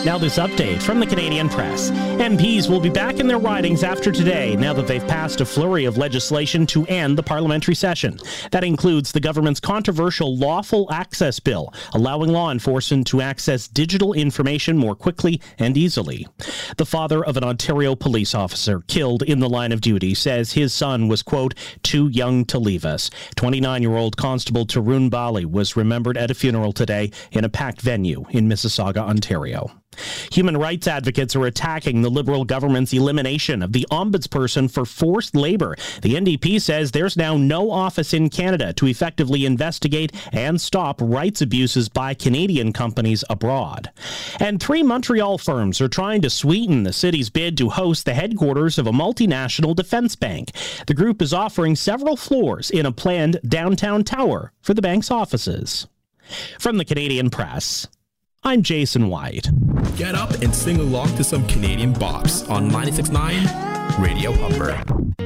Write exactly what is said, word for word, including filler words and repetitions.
Now this update from the Canadian Press. M Ps will be back in their ridings after today now that they've passed a flurry of legislation to end the parliamentary session. That includes the government's controversial Lawful Access Bill, allowing law enforcement to access digital information more quickly and easily. The father of an Ontario police officer killed in the line of duty says his son was, quote, too young to leave us. twenty-nine-year-old Constable Tarun Bali was remembered at a funeral today in a packed venue in Mississauga, Ontario. Human rights advocates are attacking the Liberal government's elimination of the ombudsperson for forced labor. The N D P says there's now no office in Canada to effectively investigate and stop rights abuses by Canadian companies abroad. And three Montreal firms are trying to sweeten the city's bid to host the headquarters of a multinational defense bank. The group is offering several floors in a planned downtown tower for the bank's offices. From the Canadian Press, I'm Jason White. Get up and sing along to some Canadian bops on ninety-six point nine Radio Humber.